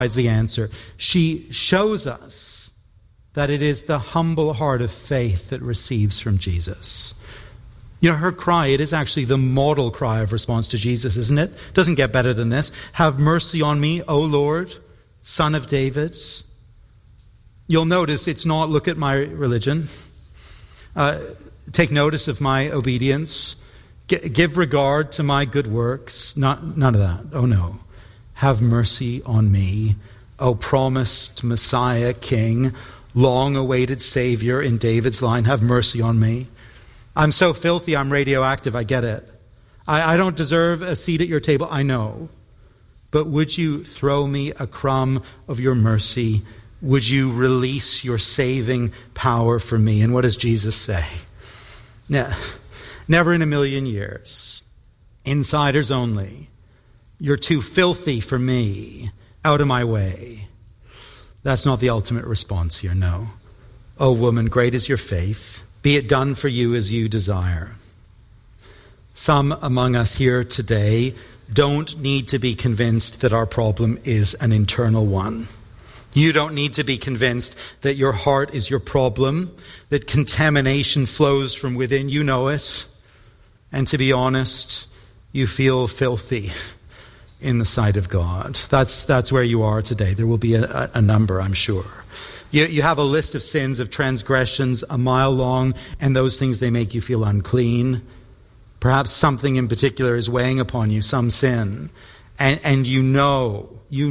is the answer. She shows us that it is the humble heart of faith that receives from Jesus. You know, her cry, it is actually the model cry of response to Jesus, isn't it? Doesn't get better than this. Have mercy on me, O Lord, Son of David. You'll notice it's not look at my religion. Take notice of my obedience. Give regard to my good works. None of that. Oh no. Have mercy on me, O promised Messiah, King, long-awaited Savior in David's line. Have mercy on me. I'm so filthy, I'm radioactive, I get it. I don't deserve a seat at your table, I know. But would you throw me a crumb of your mercy? Would you release your saving power for me? And what does Jesus say? Never in a million years. Insiders only. You're too filthy for me. Out of my way. That's not the ultimate response here, no. Oh, woman, great is your faith. Be it done for you as you desire. Some among us here today don't need to be convinced that our problem is an internal one. You don't need to be convinced that your heart is your problem, that contamination flows from within. You know it. And to be honest, you feel filthy in the sight of God. That's where you are today. There will be a number, I'm sure. You have a list of sins, of transgressions, a mile long, and those things, they make you feel unclean. Perhaps something in particular is weighing upon you, some sin. And you know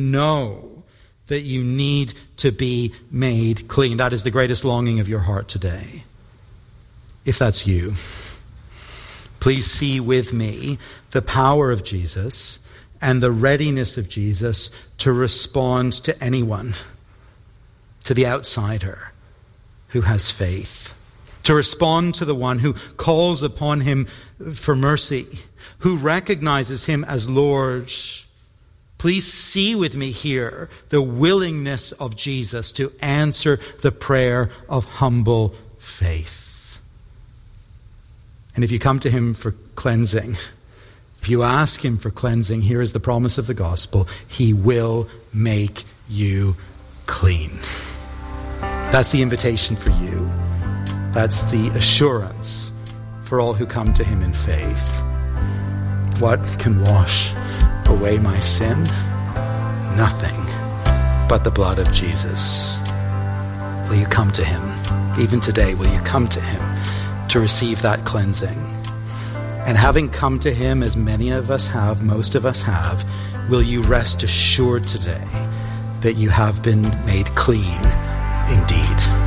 that you need to be made clean. That is the greatest longing of your heart today. If that's you, please see with me the power of Jesus and the readiness of Jesus to respond to anyone, to the outsider who has faith, to respond to the one who calls upon him for mercy, who recognizes him as Lord. Please see with me here the willingness of Jesus to answer the prayer of humble faith. And if you come to him for cleansing, if you ask him for cleansing, here is the promise of the gospel. He will make you clean. That's the invitation for you. That's the assurance for all who come to him in faith. What can wash away my sin? Nothing but the blood of Jesus. Will you come to him? Even today, will you come to him to receive that cleansing? And having come to him, as many of us have, most of us have, will you rest assured today that you have been made clean indeed?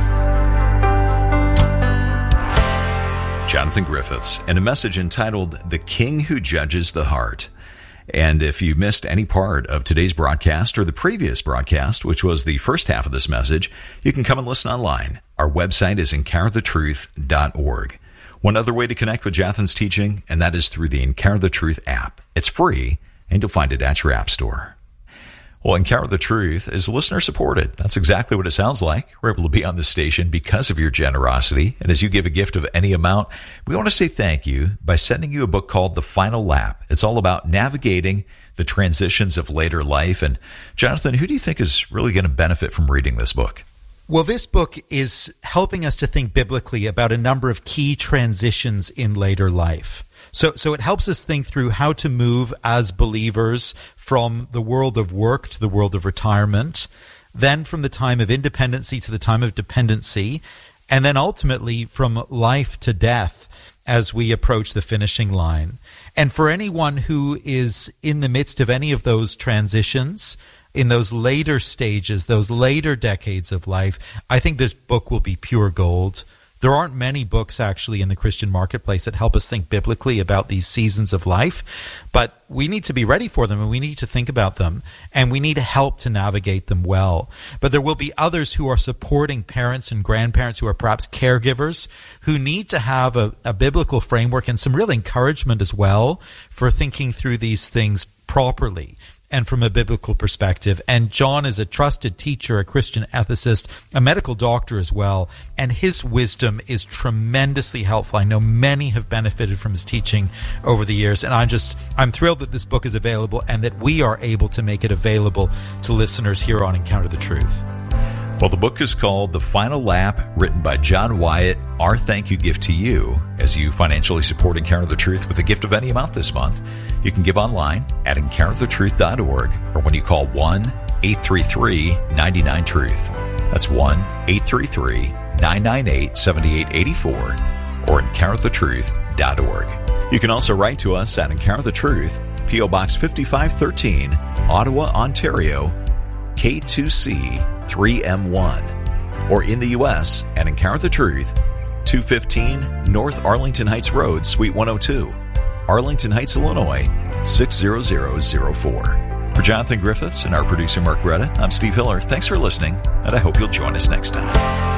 Jonathan Griffiths, in a message entitled The King Who Judges the Heart. And if you missed any part of today's broadcast or the previous broadcast, which was the first half of this message, you can come and listen online. Our website is encounterthetruth.org. One other way to connect with Jonathan's teaching, and that is through the Encounter the Truth app. It's free, and you'll find it at your app store. Well, Encounter the Truth is listener-supported. That's exactly what it sounds like. We're able to be on this station because of your generosity. And as you give a gift of any amount, we want to say thank you by sending you a book called The Final Lap. It's all about navigating the transitions of later life. And Jonathan, who do you think is really going to benefit from reading this book? Well, this book is helping us to think biblically about a number of key transitions in later life. So it helps us think through how to move as believers from the world of work to the world of retirement, then from the time of independency to the time of dependency, and then ultimately from life to death as we approach the finishing line. And for anyone who is in the midst of any of those transitions, in those later stages, those later decades of life, I think this book will be pure gold. There aren't many books actually in the Christian marketplace that help us think biblically about these seasons of life, but we need to be ready for them and we need to think about them and we need help to navigate them well. But there will be others who are supporting parents and grandparents who are perhaps caregivers who need to have a biblical framework and some real encouragement as well for thinking through these things properly. and from a biblical perspective. And John is a trusted teacher, a Christian ethicist, a medical doctor as well, and his wisdom is tremendously helpful. I know many have benefited from his teaching over the years, and I'm thrilled that this book is available and that we are able to make it available to listeners here on Encounter the Truth. Well, the book is called The Final Lap, written by John Wyatt. Our thank you gift to you as you financially support Encounter the Truth with a gift of any amount this month. You can give online at encounterthetruth.org or when you call 1-833-99-TRUTH. That's 1-833-998-7884 or encounterthetruth.org. You can also write to us at Encounter the Truth, P.O. Box 5513, Ottawa, Ontario, K2C 3M1, or in the U.S. at Encounter the Truth, 215 North Arlington Heights Road, Suite 102, Arlington Heights, Illinois, 60004. For Jonathan Griffiths and our producer Mark Bretta, I'm Steve Hiller. Thanks for listening, and I hope you'll join us next time.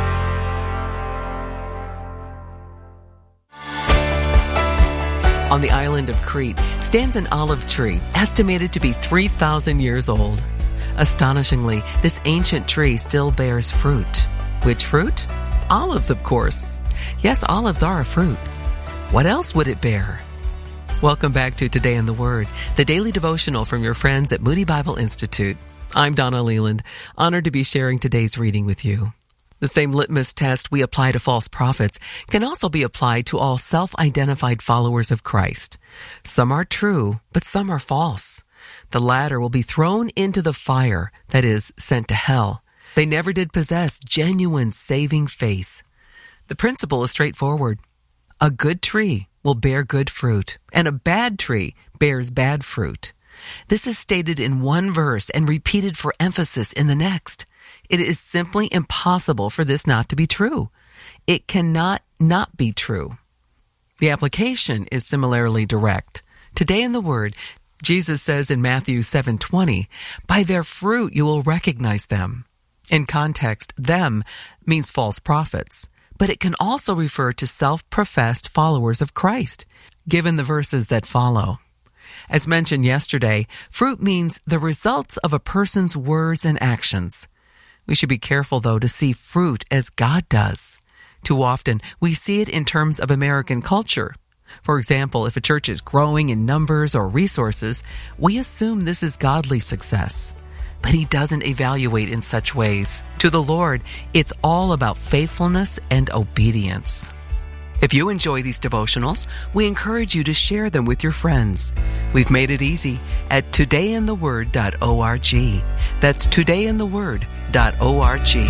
On the island of Crete stands an olive tree estimated to be 3,000 years old. Astonishingly, this ancient tree still bears fruit. Which fruit? Olives, of course. Yes, olives are a fruit. What else would it bear? Welcome back to Today in the Word, the daily devotional from your friends at Moody Bible Institute. I'm Donna Leland, honored to be sharing today's reading with you. The same litmus test we apply to false prophets can also be applied to all self-identified followers of Christ. Some are true, but some are false. The latter will be thrown into the fire, that is, sent to hell. They never did possess genuine saving faith. The principle is straightforward. A good tree will bear good fruit, and a bad tree bears bad fruit. This is stated in one verse and repeated for emphasis in the next. It is simply impossible for this not to be true. It cannot not be true. The application is similarly direct. Today in the Word, Jesus says in Matthew 7:20, "By their fruit you will recognize them." In context, them means false prophets, but it can also refer to self-professed followers of Christ, given the verses that follow. As mentioned yesterday, fruit means the results of a person's words and actions. We should be careful, though, to see fruit as God does. Too often, we see it in terms of American culture. For example, if a church is growing in numbers or resources, we assume this is godly success. But He doesn't evaluate in such ways. To the Lord, it's all about faithfulness and obedience. If you enjoy these devotionals, we encourage you to share them with your friends. We've made it easy at todayintheword.org. That's todayintheword.org.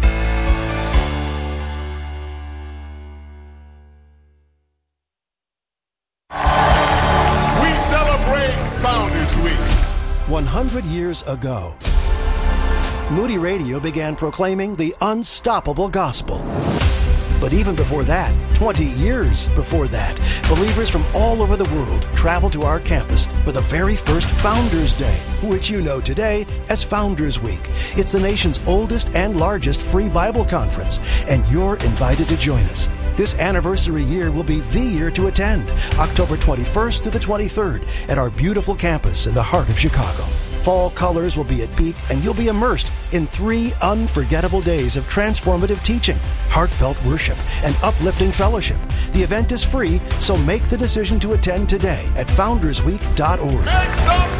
We celebrate Founders Week. 100 years ago, Moody Radio began proclaiming the unstoppable gospel. But even before that, 20 years before that, believers from all over the world traveled to our campus for the very first Founders Day, which you know today as Founders Week. It's the nation's oldest and largest free Bible conference, and you're invited to join us. This anniversary year will be the year to attend, October 21st to the 23rd at our beautiful campus in the heart of Chicago. Fall colors will be at peak, and you'll be immersed in 3 unforgettable days of transformative teaching, heartfelt worship, and uplifting fellowship. The event is free, so make the decision to attend today at foundersweek.org. Make some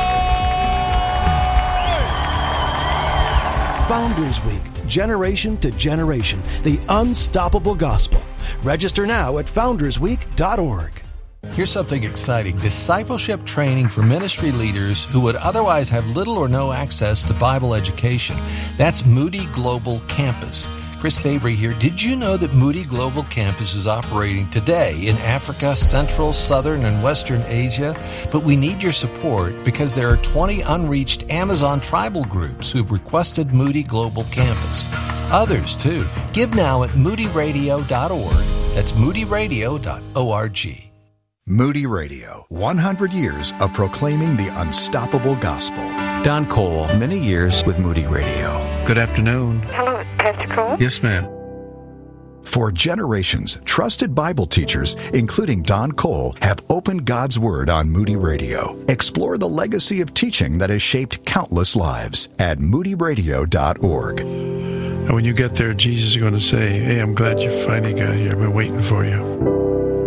noise! Founders Week, generation to generation, the unstoppable gospel. Register now at foundersweek.org. Here's something exciting: discipleship training for ministry leaders who would otherwise have little or no access to Bible education. That's Moody Global Campus. Chris Fabry here. Did you know that Moody Global Campus is operating today in Africa, Central, Southern, and Western Asia? But we need your support because there are 20 unreached Amazon tribal groups who've requested Moody Global Campus. Others, too. Give now at moodyradio.org. That's moodyradio.org. Moody Radio, 100 years of proclaiming the unstoppable gospel. Don Cole, many years with Moody Radio. Good afternoon. Hello, Pastor Cole? Yes, ma'am. For generations, trusted Bible teachers, including Don Cole, have opened God's Word on Moody Radio. Explore the legacy of teaching that has shaped countless lives at moodyradio.org. And when you get there, Jesus is going to say, hey, I'm glad you finally got here. I've been waiting for you.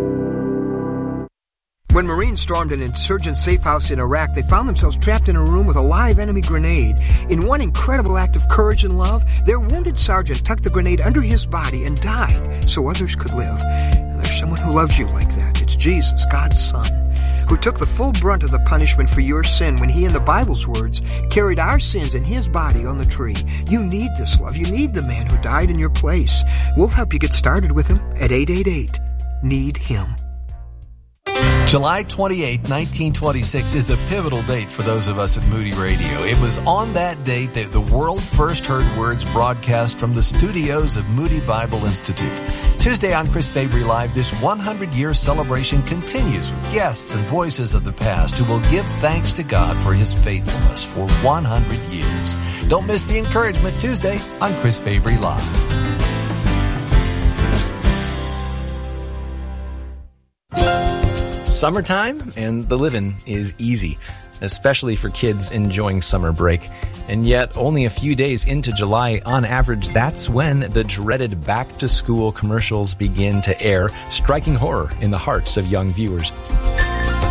When Marines stormed an insurgent safe house in Iraq, they found themselves trapped in a room with a live enemy grenade. In one incredible act of courage and love, their wounded sergeant tucked the grenade under his body and died so others could live. And there's someone who loves you like that. It's Jesus, God's Son, who took the full brunt of the punishment for your sin when he, in the Bible's words, carried our sins in his body on the tree. You need this love. You need the man who died in your place. We'll help you get started with him at 888-NEED-HIM. July 28, 1926 is a pivotal date for those of us at Moody Radio. It was on that date that the world first heard words broadcast from the studios of Moody Bible Institute. Tuesday on Chris Fabry Live, this 100-year celebration continues with guests and voices of the past who will give thanks to God for his faithfulness for 100 years. Don't miss the encouragement Tuesday on Chris Fabry Live. Summertime and the living is easy, especially for kids enjoying summer break. And yet, only a few days into July, on average, that's when the dreaded back-to-school commercials begin to air, striking horror in the hearts of young viewers.